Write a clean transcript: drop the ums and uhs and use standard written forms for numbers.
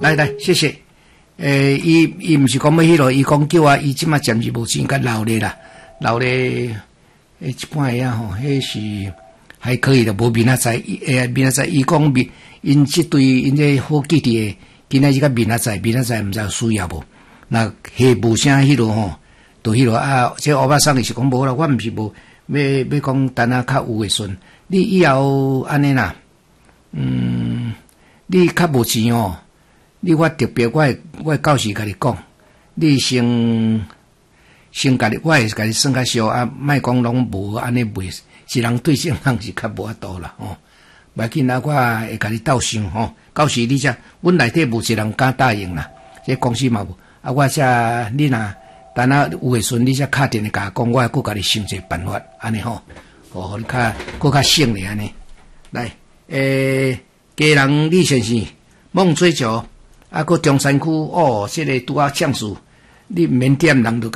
来，谢谢。伊毋是讲要迄落，伊讲叫伊即马暂时无钱，甲老咧啦，老咧一半个吼，迄是还可以的，无明仔载，明仔载伊讲因即对因这好记伫诶，今仔日甲明仔载毋知有需要无？那下无啥迄落吼，就迄落啊，这乌巴桑伊是讲无啦，我毋是无要讲等下较有诶顺，你以后安尼啦，你较无钱哦。我特别，我教师甲你讲，你先甲你，我会甲你算较少啊，莫讲拢无安尼袂，一人对性人是较无法度啦吼。袂紧啊，我会甲你斗想吼。教师你遮，阮内底无一人敢答应啦，这公司嘛无。啊，我遮你若等下有诶顺，你遮敲电话甲我讲，我还佫甲你想一个办法，安尼吼，互你佫较省咧安尼。来，家人李先生，梦水桥。啊，个中山区哦，这个拄啊呛死，你免点人就。